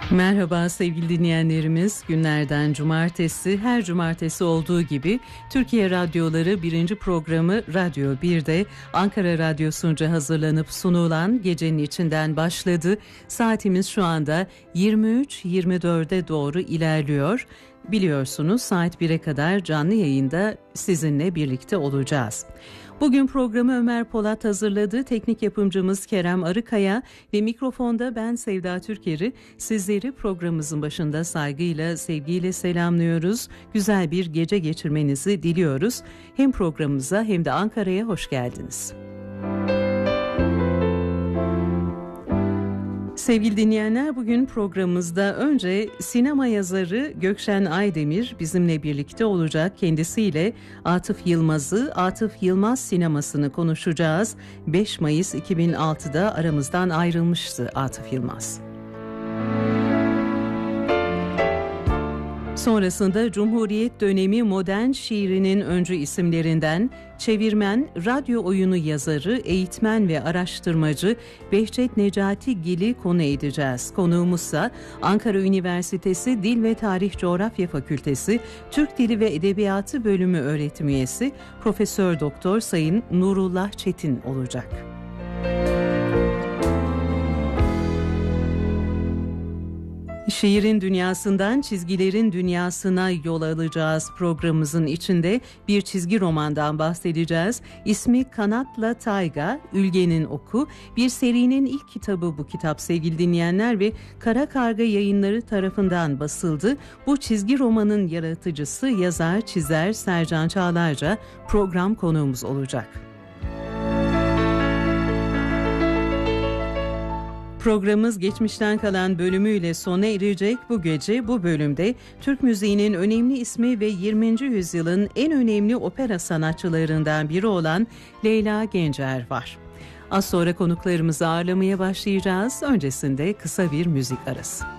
Merhaba sevgili dinleyenlerimiz. Günlerden cumartesi, her cumartesi olduğu gibi Türkiye Radyoları 1. programı Radyo 1'de Ankara Radyosu'nca hazırlanıp sunulan Gecenin içinden başladı. Saatimiz şu anda 23.24'e doğru ilerliyor. Biliyorsunuz saat 1'e kadar canlı yayında sizinle birlikte olacağız. Bugün programı Ömer Polat hazırladı. Teknik yapımcımız Kerem Arıkaya ve mikrofonda ben Sevda Türker'i. Sizleri programımızın başında saygıyla, sevgiyle selamlıyoruz. Güzel bir gece geçirmenizi diliyoruz. Hem programımıza hem de Ankara'ya hoş geldiniz. Sevgili dinleyenler, bugün programımızda önce sinema yazarı Gökşen Aydemir bizimle birlikte olacak. Kendisiyle Atıf Yılmaz'ı, Atıf Yılmaz sinemasını konuşacağız. 5 Mayıs 2006'da aramızdan ayrılmıştı Atıf Yılmaz. Sonrasında Cumhuriyet dönemi modern şiirinin öncü isimlerinden çevirmen, radyo oyunu yazarı, eğitmen ve araştırmacı Behçet Necati Gil'i konu edeceğiz. Konuğumuzsa Ankara Üniversitesi Dil ve Tarih Coğrafya Fakültesi Türk Dili ve Edebiyatı Bölümü öğretim üyesi Profesör Doktor Sayın Nurullah Çetin olacak. Şiirin dünyasından çizgilerin dünyasına yol alacağız. Programımızın içinde bir çizgi romandan bahsedeceğiz. İsmi Kanatla Tayga, Ülge'nin Oku. Bir serinin ilk kitabı bu kitap sevgili dinleyenler ve Kara Karga Yayınları tarafından basıldı. Bu çizgi romanın yaratıcısı, yazar, çizer Sercan Çağlarca program konuğumuz olacak. Programımız geçmişten kalan bölümüyle sona erecek. Bu gece bu bölümde Türk müziğinin önemli ismi ve 20. yüzyılın en önemli opera sanatçılarından biri olan Leyla Gencer var. Az sonra konuklarımızı ağırlamaya başlayacağız. Öncesinde kısa bir müzik arası.